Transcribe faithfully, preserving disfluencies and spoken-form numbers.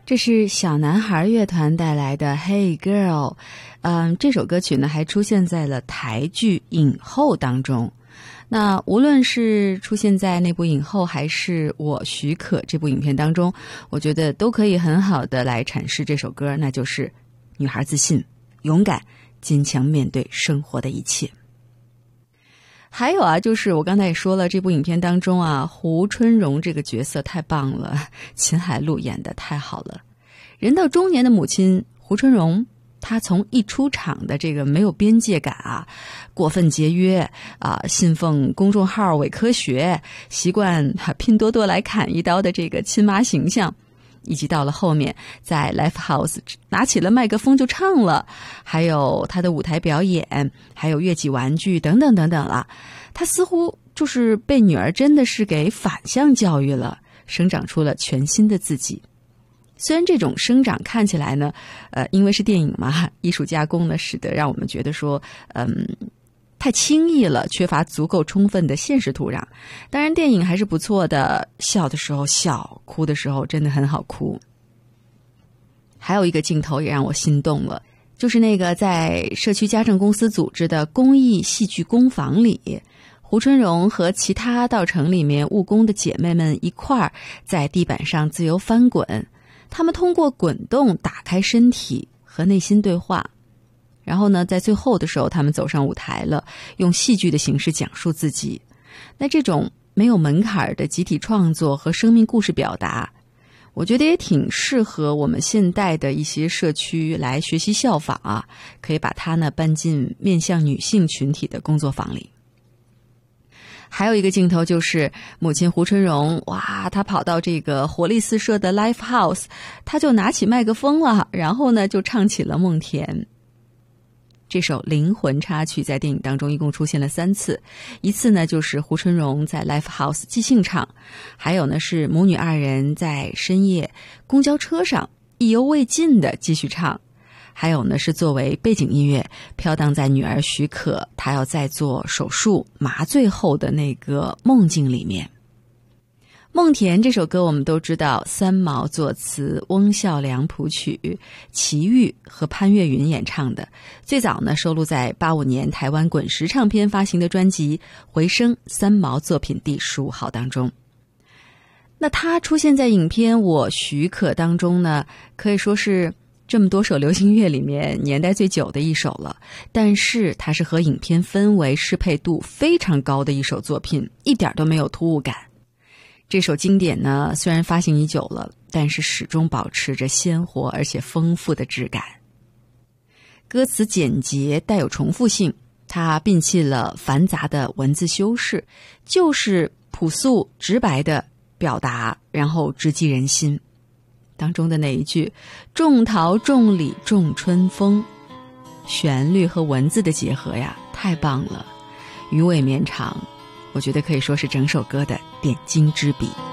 这是小男孩乐团带来的 Hey Girl， 嗯，这首歌曲呢还出现在了台剧影后当中。那无论是出现在那部影后还是我许可这部影片当中，我觉得都可以很好的来阐释这首歌，那就是女孩自信、勇敢、坚强面对生活的一切。还有啊，就是我刚才也说了，这部影片当中啊，胡春荣这个角色太棒了，秦海璐演得太好了。人到中年的母亲胡春荣，她从一出场的这个没有边界感啊，过分节约啊，信奉公众号伪科学，习惯拼多多来砍一刀的这个亲妈形象，以及到了后面在 Live House 拿起了麦克风就唱了，还有他的舞台表演，还有乐器玩具等等等等了，他似乎就是被女儿真的是给反向教育了，生长出了全新的自己。虽然这种生长看起来呢，呃，因为是电影嘛，艺术加工呢，使得让我们觉得说，嗯，太轻易了，缺乏足够充分的现实土壤。当然电影还是不错的，笑的时候笑，哭的时候真的很好哭。还有一个镜头也让我心动了，就是那个在社区家政公司组织的公益戏剧工坊里，胡春荣和其他到城里面务工的姐妹们一块儿在地板上自由翻滚，他们通过滚动打开身体和内心对话。然后呢，在最后的时候他们走上舞台了，用戏剧的形式讲述自己。那这种没有门槛的集体创作和生命故事表达，我觉得也挺适合我们现代的一些社区来学习效仿啊，可以把它呢搬进面向女性群体的工作坊里。还有一个镜头就是母亲胡春荣，哇，她跑到这个活力四射的 Live House， 她就拿起麦克风了，然后呢就唱起了梦田。这首灵魂插曲在电影当中一共出现了三次，一次呢就是胡春荣在 Live House 即兴唱，还有呢是母女二人在深夜公交车上意犹未尽的继续唱，还有呢是作为背景音乐飘荡在女儿许可她要在做手术麻醉后的那个梦境里面。梦田这首歌我们都知道，三毛作词，翁孝良谱曲，齐豫和潘越云演唱的，最早呢收录在八五年台湾滚石唱片发行的专辑《回声》三毛作品第十五号当中。那它出现在影片《我许可》当中呢，可以说是这么多首流行乐里面年代最久的一首了，但是它是和影片氛围适配度非常高的一首作品，一点都没有突兀感。这首经典呢，虽然发行已久了，但是始终保持着鲜活而且丰富的质感。歌词简洁，带有重复性，它摒弃了繁杂的文字修饰，就是朴素直白的表达，然后直击人心。当中的那一句种桃种李种春风，旋律和文字的结合呀，太棒了，余味绵长，我觉得可以说是整首歌的点睛之笔。